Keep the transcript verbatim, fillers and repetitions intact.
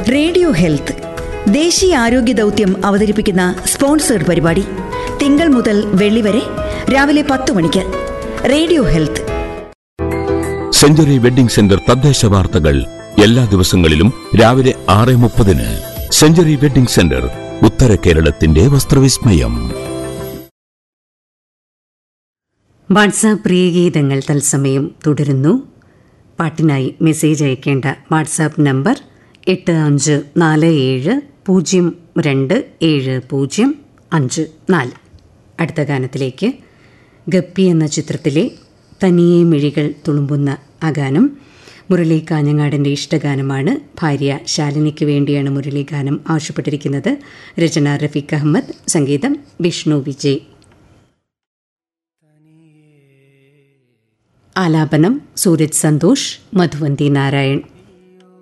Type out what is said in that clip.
Radio health ദേശീയ ആരോഗ്യ ദൗത്യം അവതരിപ്പിക്കുന്ന സ്പോൺസേഡ് പരിപാടി തിങ്കൾ മുതൽ വെള്ളി വരെ രാവിലെ പത്ത് മണിക്ക്. Radio health. Century wedding centre തദ്ദേശ വാർത്തകൾ എല്ലാ ദിവസങ്ങളിലും രാവിലെ ആറ് മുപ്പതിന്. സെഞ്ചുറി വെഡിംഗ് സെന്റർ, ഉത്തര കേരളത്തിന്റെ വസ്ത്രവിസ്മയം. വാട്സാപ്പ് പ്രിയഗീതങ്ങൾ തത്സമയം തുടരുന്നു. പാട്ടിനായി മെസ്സേജ് അയക്കേണ്ട വാട്സാപ്പ് നമ്പർ എട്ട് അഞ്ച് നാല് ഏഴ് പൂജ്യം രണ്ട് ഏഴ് പൂജ്യം അഞ്ച് നാല്. അടുത്ത ഗാനത്തിലേക്ക്. ഗപ്പി എന്ന ചിത്രത്തിലെ തനിയെ മിഴികൾ തുളുമ്പുന്ന ആ ഗാനം മുരളി കാഞ്ഞങ്ങാടിൻ്റെ ഇഷ്ടഗാനമാണ്. ഭാര്യ ശാലിനിക്ക് വേണ്ടിയാണ് മുരളി ഗാനം ആവശ്യപ്പെട്ടിരിക്കുന്നത്. രചന റഫീഖ് അഹമ്മദ്, സംഗീതം വിഷ്ണു വിജയ്. ആലാപനം സൂരജ് സന്തോഷ്, മധുവന്തി നാരായൺ.